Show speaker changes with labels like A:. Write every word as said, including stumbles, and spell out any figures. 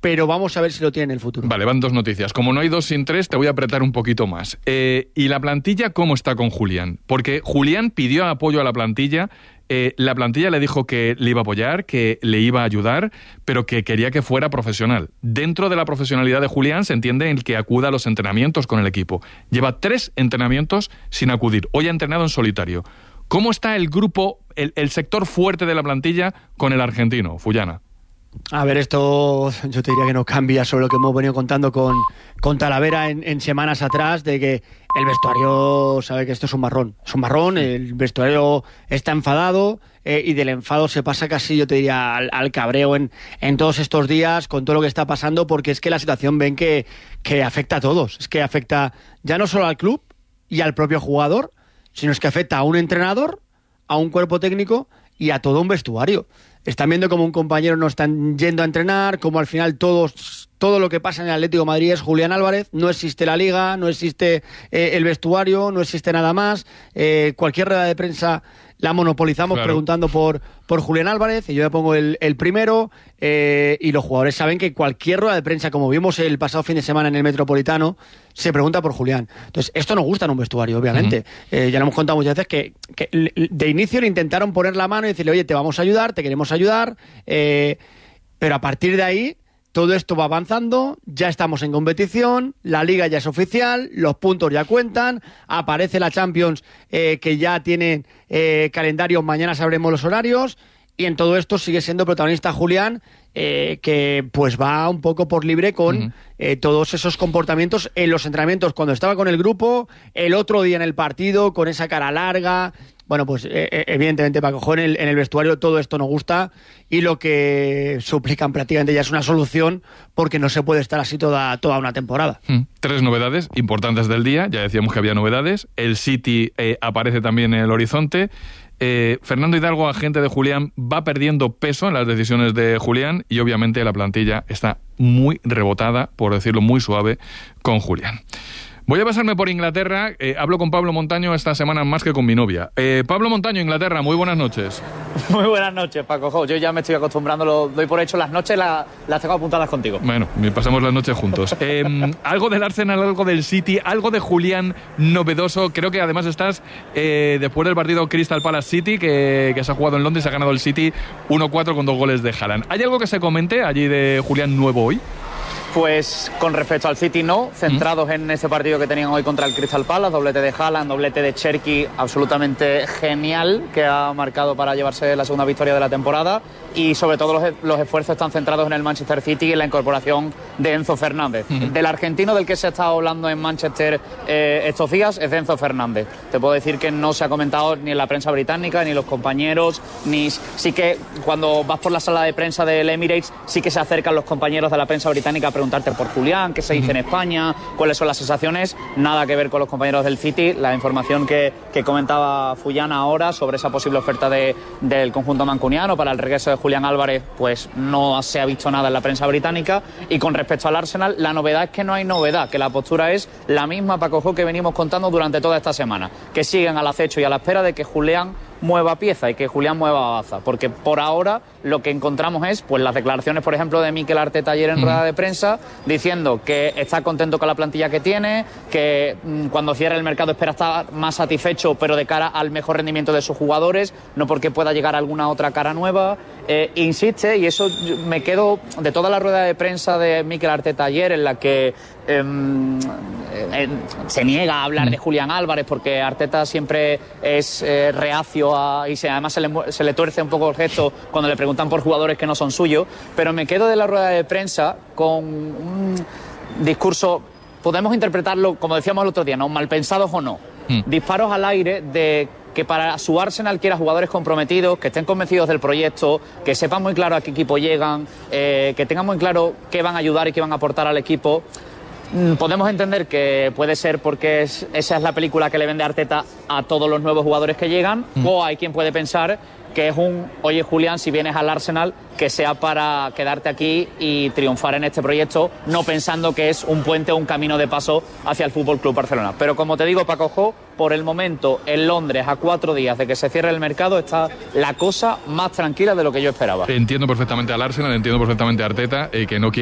A: pero vamos a ver si lo tiene en el futuro.
B: Vale, van dos noticias. Como no hay dos sin tres, te voy a apretar un poquito más. Eh, ¿Y la plantilla cómo está con Julián? Porque Julián pidió apoyo a la plantilla, eh, la plantilla le dijo que le iba a apoyar, que le iba a ayudar, pero que quería que fuera profesional. Dentro de la profesionalidad de Julián se entiende el que acuda a los entrenamientos con el equipo. Lleva tres entrenamientos sin acudir. Hoy ha entrenado en solitario. ¿Cómo está el grupo, el, el sector fuerte de la plantilla con el argentino, Fullana?
A: A ver, esto yo te diría que no cambia sobre lo que hemos venido contando con, con Talavera en, en semanas atrás, de que el vestuario sabe que esto es un marrón. Es un marrón, el vestuario está enfadado eh, y del enfado se pasa casi, yo te diría, al, al cabreo en, en todos estos días con todo lo que está pasando, porque es que la situación ven que, que afecta a todos. Es que afecta ya no solo al club y al propio jugador, sino es que afecta a un entrenador, a un cuerpo técnico y a todo un vestuario. Están viendo como un compañero no están yendo a entrenar, como al final todos, todo lo que pasa en el Atlético de Madrid es Julián Álvarez, no existe la liga, no existe eh, el vestuario, no existe nada más, eh, cualquier rueda de prensa la monopolizamos claro. preguntando por, por Julián Álvarez, y yo me pongo el, el primero, eh, y los jugadores saben que cualquier rueda de prensa, como vimos el pasado fin de semana en el Metropolitano, se pregunta por Julián. Entonces, esto no gusta en un vestuario, obviamente. Uh-huh. Eh, ya lo hemos contado muchas veces que, que de inicio le intentaron poner la mano y decirle, oye, te vamos a ayudar, te queremos ayudar, eh, pero a partir de ahí todo esto va avanzando, ya estamos en competición, la Liga ya es oficial, los puntos ya cuentan, aparece la Champions eh, que ya tiene eh, calendario, mañana sabremos los horarios, y en todo esto sigue siendo protagonista Julián, eh, que pues va un poco por libre con uh-huh. eh, todos esos comportamientos en los entrenamientos, cuando estaba con el grupo, el otro día en el partido, con esa cara larga. Bueno, pues eh, evidentemente Paco Jo, en el, en el vestuario todo esto no gusta, y lo que suplican prácticamente ya es una solución, porque no se puede estar así toda, toda una temporada.
B: Mm. Tres novedades importantes del día, ya decíamos que había novedades, el City eh, aparece también en el horizonte, eh, Fernando Hidalgo, agente de Julián, va perdiendo peso en las decisiones de Julián, y obviamente la plantilla está muy rebotada, por decirlo muy suave, con Julián. Voy a pasarme por Inglaterra, eh, hablo con Pablo Montaño esta semana más que con mi novia. Eh, Pablo Montaño, Inglaterra, muy buenas noches.
C: Muy buenas noches, Paco Jo. Yo ya me estoy acostumbrando, lo doy por hecho, las noches la, las tengo apuntadas contigo.
B: Bueno, pasamos las noches juntos. Eh, algo del Arsenal, algo del City, algo de Julián novedoso. Creo que además estás eh, después del partido Crystal Palace City, que, que se ha jugado en Londres, se ha ganado el City uno cuatro con dos goles de Haaland. ¿Hay algo que se comente allí de Julián nuevo hoy?
C: Pues con respecto al City no, centrados mm. en ese partido que tenían hoy contra el Crystal Palace, doblete de Haaland, doblete de Cherki, absolutamente genial, que ha marcado para llevarse la segunda victoria de la temporada, y sobre todo los, los esfuerzos están centrados en el Manchester City y en la incorporación de Enzo Fernández. Mm. Del argentino del que se ha estado hablando en Manchester eh, estos días es de Enzo Fernández. Te puedo decir que no se ha comentado ni en la prensa británica, ni los compañeros, ni sí que cuando vas por la sala de prensa del Emirates, sí que se acercan los compañeros de la prensa británica a preguntarte por Julián, qué se dice en España, cuáles son las sensaciones. Nada que ver con los compañeros del City. La información que, que comentaba Fullana ahora sobre esa posible oferta de, del conjunto mancuniano para el regreso de Julián Álvarez, pues no se ha visto nada en la prensa británica. Y con respecto al Arsenal, la novedad es que no hay novedad, que la postura es la misma, Paco Jo, que venimos contando durante toda esta semana, que siguen al acecho y a la espera de que Julián mueva pieza y que Julián mueva baza, porque por ahora lo que encontramos es pues las declaraciones, por ejemplo, de Mikel Arteta ayer en mm. rueda de prensa, diciendo que está contento con la plantilla que tiene, que mmm, cuando cierre el mercado espera estar más satisfecho, pero de cara al mejor rendimiento de sus jugadores, no porque pueda llegar alguna otra cara nueva. Eh, insiste, y eso me quedo de toda la rueda de prensa de Mikel Arteta ayer, en la que eh, eh, se niega a hablar mm. de Julián Álvarez, porque Arteta siempre es eh, reacio a, y se, además se le, se le tuerce un poco el gesto cuando le preguntan por jugadores que no son suyos, pero me quedo de la rueda de prensa con un discurso, podemos interpretarlo como decíamos el otro día, ¿no? Mal pensados o no, mm. disparos al aire de que para su Arsenal quiera jugadores comprometidos, que estén convencidos del proyecto, que sepan muy claro a qué equipo llegan, eh, que tengan muy claro qué van a ayudar y qué van a aportar al equipo. Podemos entender que puede ser porque es, esa es la película que le vende Arteta a todos los nuevos jugadores que llegan, mm. o hay quien puede pensar que es un, oye Julián, si vienes al Arsenal, que sea para quedarte aquí y triunfar en este proyecto, no pensando que es un puente o un camino de paso hacia el Fútbol Club Barcelona. Pero como te digo, Paco Jo, por el momento en Londres, a cuatro días de que se cierre el mercado, está la cosa más tranquila de lo que yo esperaba.
B: Entiendo perfectamente al Arsenal, entiendo perfectamente a Arteta, eh, que no quiere